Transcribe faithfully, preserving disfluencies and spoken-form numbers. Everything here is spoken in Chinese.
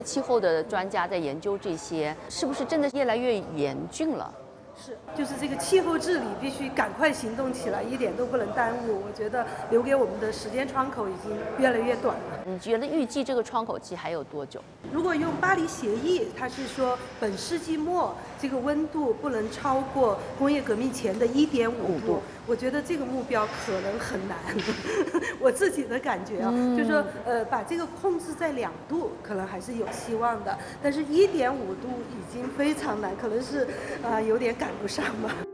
气候的专家在研究这些，是不是真的越来越严峻了？ 是，就是这个气候治理必须赶快行动起来，一点都不能耽误。我觉得留给我们的时间窗口已经越来越短了。 你觉得预计这个窗口期还有多久？ 如果用巴黎协议，它是说本世纪末这个温度不能超过工业革命前的一点五度。我觉得这个目标可能很难，我自己的感觉啊，嗯、就是说呃把这个控制在两度，可能还是有希望的，但是一点五度已经非常难，可能是啊、呃、有点赶不上吧。